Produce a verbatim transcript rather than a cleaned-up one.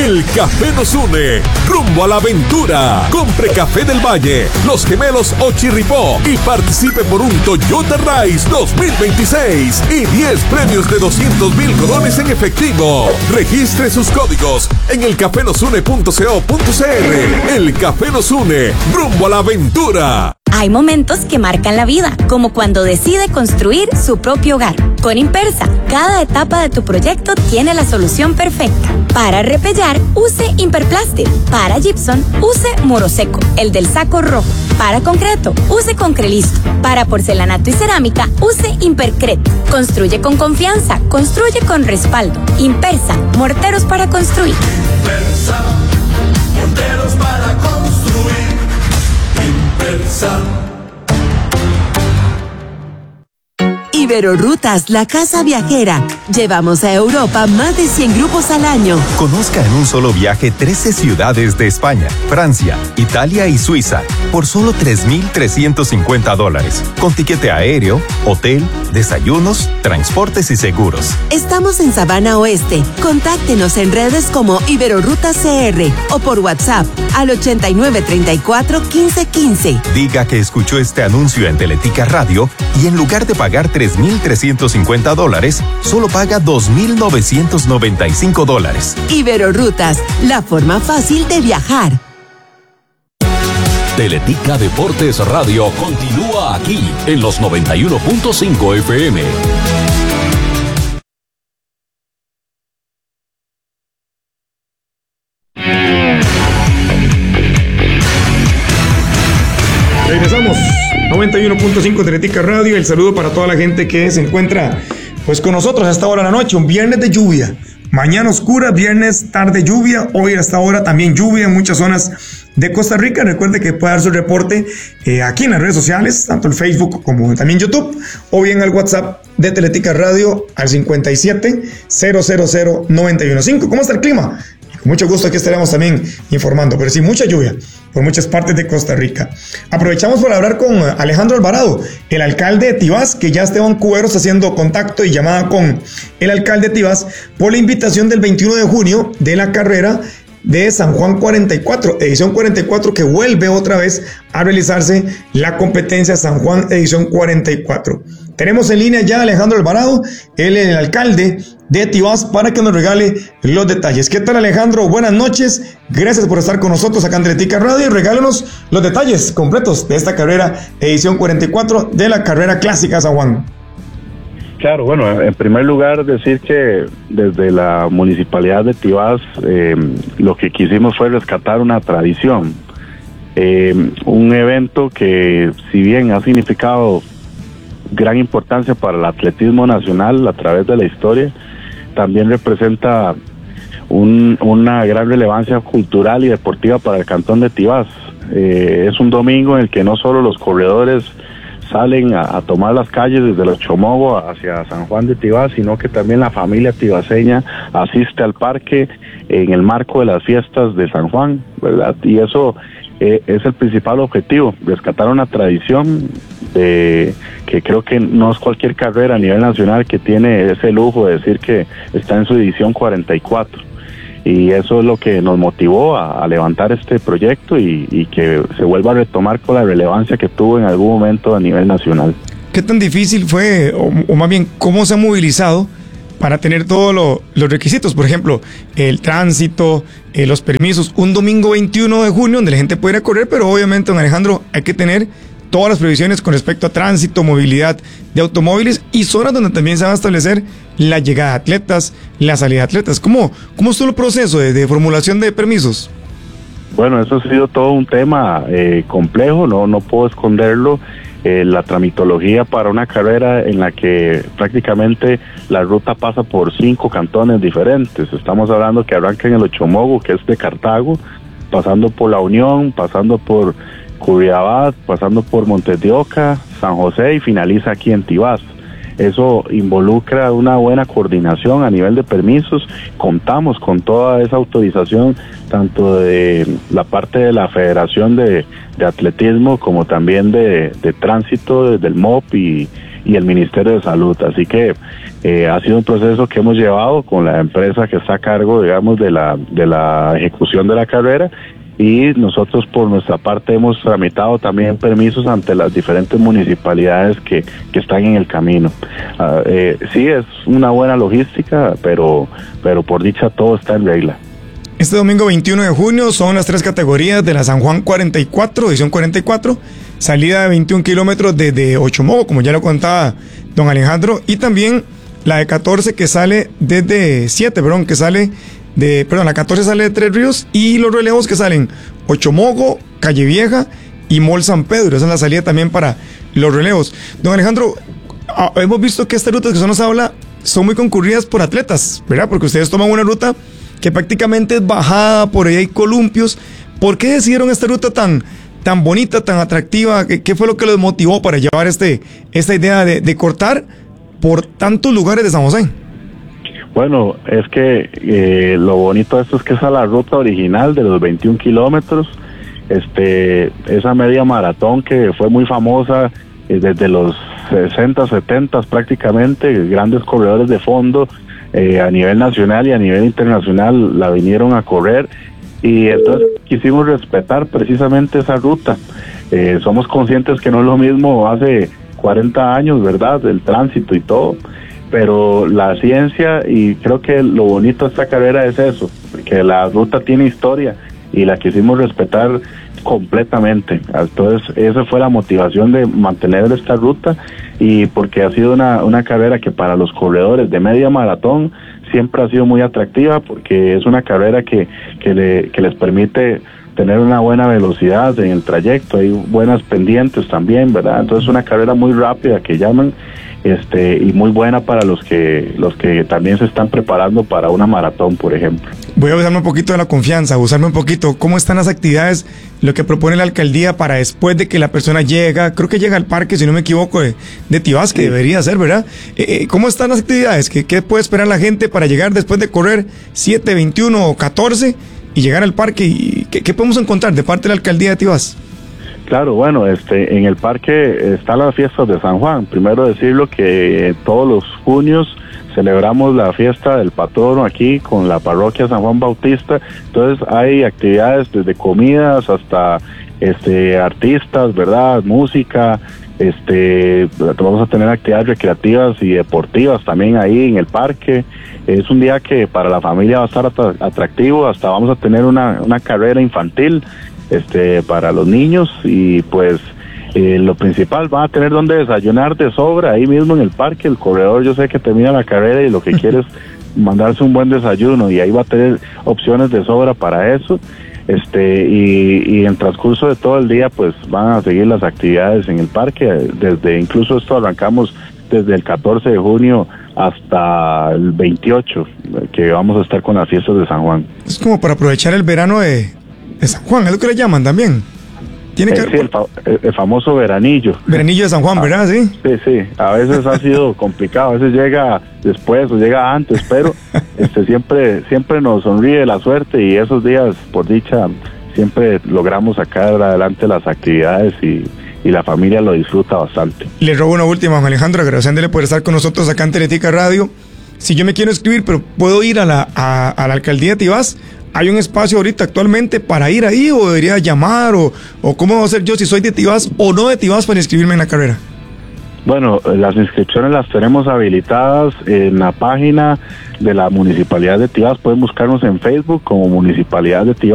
El café nos une, rumbo a la aventura. Compre Café del Valle, Los Gemelos o Chirripó y participe por un Toyota Rise dos mil veintiséis y diez premios de doscientos mil colones en efectivo. Registre sus códigos en el café nos une punto co punto cr. El café nos une, rumbo a la aventura. Hay momentos que marcan la vida, como cuando decide construir su propio hogar. Con Impersa, cada etapa de tu proyecto tiene la solución perfecta. Para repellar, use Imperplastic. Para gypsum, use Moroseco, el del saco rojo. Para concreto, use Concrelisto. Para porcelanato y cerámica, use Impercret. Construye con confianza, construye con respaldo. Impersa, morteros para construir. Impersa, morteros para construir. Impersa. Iberorrutas, la casa viajera. Llevamos a Europa más de cien grupos al año. Conozca en un solo viaje trece ciudades de España, Francia, Italia y Suiza por solo tres mil trescientos cincuenta dólares. Con tiquete aéreo, hotel, desayunos, transportes y seguros. Estamos en Sabana Oeste. Contáctenos en redes como Iberorrutas C R o por WhatsApp al ochenta y nueve treinta y cuatro quince quince. Diga que escuchó este anuncio en Teletica Radio y en lugar de pagar tres mil trescientos cincuenta dólares, solo paga dos mil novecientos noventa y cinco dólares. Iberorrutas, la forma fácil de viajar. Teletica Deportes Radio continúa aquí en los noventa y uno punto cinco F M. Regresamos, noventa y uno punto cinco Teletica Radio. El saludo para toda la gente que se encuentra pues con nosotros a esta hora de la noche. Un viernes de lluvia, mañana oscura, viernes tarde lluvia, hoy a esta hora también lluvia en muchas zonas de Costa Rica. Recuerde que puede dar su reporte eh, aquí en las redes sociales, tanto en Facebook como también YouTube, o bien al WhatsApp de Teletica Radio al cincuenta y siete cero cero cero noventa y uno cinco. ¿Cómo está el clima? Con mucho gusto aquí estaremos también informando, pero sí, mucha lluvia por muchas partes de Costa Rica. Aprovechamos para hablar con Alejandro Alvarado, el alcalde de Tibás, que ya Esteban Cubero está haciendo contacto y llamada con el alcalde de Tibás por la invitación del veintiuno de junio de la carrera de San Juan cuarenta y cuatro, edición cuarenta y cuatro, que vuelve otra vez a realizarse la competencia San Juan edición cuarenta y cuatro. Tenemos en línea ya a Alejandro Alvarado, él es el alcalde de Tibás, para que nos regale los detalles. ¿Qué tal, Alejandro? Buenas noches, gracias por estar con nosotros acá en Teletica Radio y regálenos los detalles completos de esta carrera edición cuarenta y cuatro de la carrera clásica San Juan. Claro, bueno, en primer lugar decir que desde la municipalidad de Tibás eh, lo que quisimos fue rescatar una tradición, eh, un evento que, si bien ha significado gran importancia para el atletismo nacional a través de la historia, también representa un, una gran relevancia cultural y deportiva para el cantón de Tibás. Eh, es un domingo en el que no solo los corredores salen a, a tomar las calles desde los Chomogos hacia San Juan de Tibás, sino que también la familia tibaseña asiste al parque en el marco de las fiestas de San Juan, ¿verdad? Y eso eh, es el principal objetivo, rescatar una tradición de que creo que no es cualquier carrera a nivel nacional que tiene ese lujo de decir que está en su edición cuarenta y cuatro. Y eso es lo que nos motivó a, a levantar este proyecto y, y que se vuelva a retomar con la relevancia que tuvo en algún momento a nivel nacional. ¿Qué tan difícil fue, o, o más bien, cómo se ha movilizado para tener todos lo, los requisitos? Por ejemplo, el tránsito, eh, los permisos, un domingo veintiuno de junio donde la gente puede ir a correr, pero obviamente, don Alejandro, hay que tener todas las previsiones con respecto a tránsito, movilidad de automóviles y zonas donde también se va a establecer la llegada de atletas, la salida de atletas. ¿Cómo, cómo estuvo el proceso de, de formulación de permisos? Bueno, eso ha sido todo un tema eh, complejo, no, no puedo esconderlo. Eh, la tramitología para una carrera en la que prácticamente la ruta pasa por cinco cantones diferentes. Estamos hablando que arranca en el Ochomogo, que es de Cartago, pasando por La Unión, pasando por Curridabat, pasando por Montes de Oca, San José y finaliza aquí en Tibás. eso involucra una buena coordinación a nivel de permisos. Contamos con toda esa autorización, tanto de la parte de la Federación de, de Atletismo como también de, de Tránsito, del M O P y, y el Ministerio de Salud. Así que eh, ha sido un proceso que hemos llevado con la empresa que está a cargo, digamos, de la, de la ejecución de la carrera, y nosotros por nuestra parte hemos tramitado también permisos ante las diferentes municipalidades que, que están en el camino. Uh, eh, sí, es una buena logística, pero, pero por dicha todo está en regla. Este domingo veintiuno de junio son las tres categorías de la San Juan cuarenta y cuatro, edición cuarenta y cuatro, salida de veintiún kilómetros desde Ochomogo, como ya lo contaba don Alejandro, y también la de catorce que sale desde siete, perdón, que sale de, perdón, la catorce sale de Tres Ríos, y los relevos que salen Ochomogo, Calle Vieja y Mall San Pedro. Esa es la salida también para los relevos. Don Alejandro, ah, hemos visto que estas rutas que usted nos habla son muy concurridas por atletas, ¿verdad? Porque ustedes toman una ruta que prácticamente es bajada, por ahí hay columpios. ¿Por qué decidieron esta ruta tan, tan bonita, tan atractiva? ¿Qué, qué fue lo que los motivó para llevar este, esta idea de, de cortar por tantos lugares de San José? Bueno, es que eh, lo bonito de esto es que esa es la ruta original de los veintiún kilómetros, este, esa media maratón que fue muy famosa eh, desde los sesenta, setenta prácticamente, grandes corredores de fondo eh, a nivel nacional y a nivel internacional la vinieron a correr, y entonces quisimos respetar precisamente esa ruta. Eh, somos conscientes que no es lo mismo hace cuarenta años, ¿verdad?, del tránsito y todo, pero la ciencia, y creo que lo bonito de esta carrera es eso, que la ruta tiene historia y la quisimos respetar completamente. Entonces esa fue la motivación de mantener esta ruta, y porque ha sido una, una carrera que para los corredores de media maratón siempre ha sido muy atractiva, porque es una carrera que, que, le, que les permite tener una buena velocidad en el trayecto, hay buenas pendientes también, ¿verdad? Entonces es una carrera muy rápida que llaman, este y muy buena para los que los que también se están preparando para una maratón, por ejemplo. Voy a usarme un poquito de la confianza, usarme un poquito. ¿Cómo están las actividades, lo que propone la alcaldía para después de que la persona llega? Creo que llega al parque, si no me equivoco, de, de Tibás, que sí debería ser, ¿verdad? Eh, ¿Cómo están las actividades? ¿Qué, ¿Qué puede esperar la gente para llegar después de correr siete, veintiuno o catorce y llegar al parque? ¿Y qué, qué podemos encontrar de parte de la alcaldía de Tibás? Claro, bueno, este, en el parque está la fiesta de San Juan. Primero decirlo que todos los junios celebramos la fiesta del patrono aquí con la parroquia San Juan Bautista. Entonces hay actividades desde comidas hasta este artistas, ¿verdad?, música, este vamos a tener actividades recreativas y deportivas también ahí en el parque. Es un día que para la familia va a estar atractivo, hasta vamos a tener una, una carrera infantil este para los niños, y pues eh, lo principal, van a tener donde desayunar de sobra ahí mismo en el parque. El corredor, yo sé que termina la carrera y lo que quiere es mandarse un buen desayuno, y ahí va a tener opciones de sobra para eso. Este y, y en transcurso de todo el día pues van a seguir las actividades en el parque, desde incluso esto arrancamos desde el catorce de junio hasta el veintiocho, que vamos a estar con las fiestas de San Juan. Es como para aprovechar el verano de, de San Juan, es lo que le llaman también. Tiene que eh, sí, el, fa el famoso veranillo. Veranillo de San Juan, ¿verdad? Sí. Sí, sí. A veces ha sido complicado, a veces llega después o llega antes, pero este siempre siempre nos sonríe la suerte, y esos días, por dicha, siempre logramos sacar adelante las actividades, y, y la familia lo disfruta bastante. Le robo una última, Juan Alejandro, agradeciéndole por estar con nosotros acá en Teletica Radio. Si yo me quiero inscribir, pero puedo ir a la, a, a la alcaldía de Tibás, ¿hay un espacio ahorita actualmente para ir ahí, o debería llamar, o, o cómo voy a hacer yo si soy de Tibás o no de Tibás para inscribirme en la carrera? Bueno, las inscripciones las tenemos habilitadas en la página de la Municipalidad de Tibás. Pueden buscarnos en Facebook como Municipalidad de Tibás.